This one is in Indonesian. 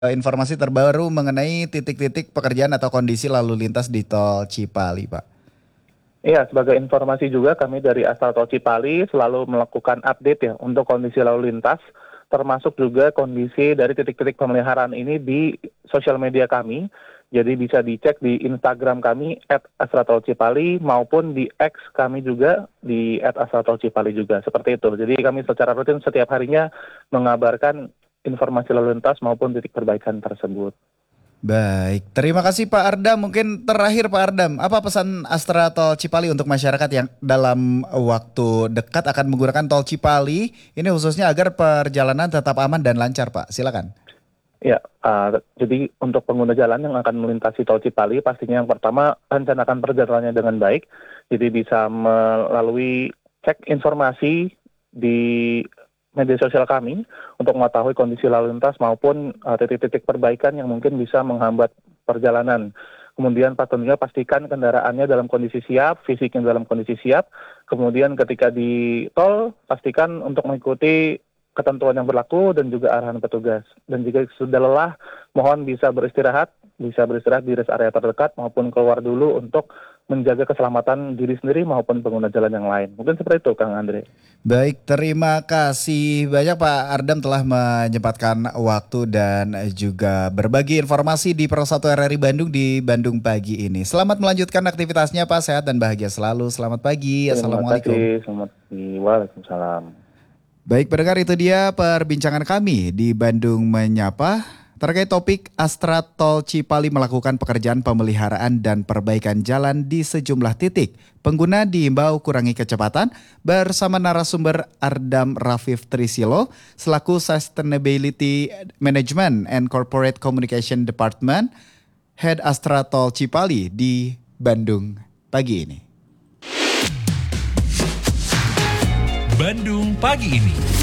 Informasi terbaru mengenai titik-titik pekerjaan atau kondisi lalu lintas di Tol Cipali, Pak. Iya, sebagai informasi juga kami dari Astra Tol Cipali selalu melakukan update ya untuk kondisi lalu lintas, termasuk juga kondisi dari titik-titik pemeliharaan ini di sosial media kami. Jadi bisa dicek di Instagram kami @astratolcipali maupun di X kami juga di @astratolcipali juga seperti itu. Jadi kami secara rutin setiap harinya mengabarkan informasi lalu lintas maupun titik perbaikan tersebut. Baik, terima kasih Pak Ardam. Mungkin terakhir Pak Ardam, apa pesan Astra Tol Cipali untuk masyarakat yang dalam waktu dekat akan menggunakan Tol Cipali, ini khususnya agar perjalanan tetap aman dan lancar, Pak? Silakan. Ya, jadi untuk pengguna jalan yang akan melintasi Tol Cipali, pastinya yang pertama rencanakan perjalanannya dengan baik. Jadi bisa melalui cek informasi di media sosial kami untuk mengetahui kondisi lalu lintas maupun titik-titik perbaikan yang mungkin bisa menghambat perjalanan. Kemudian tentunya pastikan kendaraannya dalam kondisi siap, fisiknya dalam kondisi siap. Kemudian ketika di tol, pastikan untuk mengikuti ketentuan yang berlaku dan juga arahan petugas. Dan jika sudah lelah, mohon bisa beristirahat di rest area terdekat maupun keluar dulu untuk menjaga keselamatan diri sendiri maupun pengguna jalan yang lain. Mungkin seperti itu, Kang Andre. Baik, terima kasih banyak Pak Ardam telah menyempatkan waktu dan juga berbagi informasi di Persatu RRI Bandung di Bandung pagi ini. Selamat melanjutkan aktivitasnya Pak, sehat dan bahagia selalu. Selamat pagi, Terima Assalamualaikum. kasih, selamat pagi. Waalaikumsalam. Baik pendengar, itu dia perbincangan kami di Bandung Menyapa terkait topik Astra Tol Cipali melakukan pekerjaan pemeliharaan dan perbaikan jalan di sejumlah titik. Pengguna diimbau kurangi kecepatan bersama narasumber Ardam Rafif Trisilo selaku Sustainability Management and Corporate Communication Department Head Astra Tol Cipali di Bandung pagi ini. Bandung pagi ini.